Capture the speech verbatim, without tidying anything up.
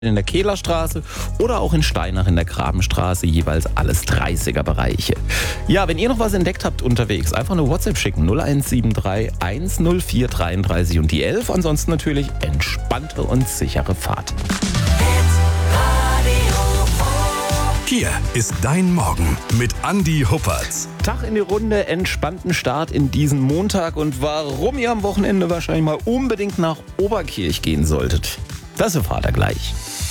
in der Kehlerstraße oder auch in Steinach in der Grabenstraße, jeweils alles dreißiger-Bereiche. Ja, wenn ihr noch was entdeckt habt unterwegs, einfach eine WhatsApp schicken, null eins sieben drei eins null vier dreiunddreißig und die elf. Ansonsten natürlich entspannte und sichere Fahrt. Hier ist dein Morgen mit Andi Huppertz. Tag in die Runde, entspannten Start in diesen Montag und warum ihr am Wochenende wahrscheinlich mal unbedingt nach Oberkirch gehen solltet, das erfahrt ihr gleich.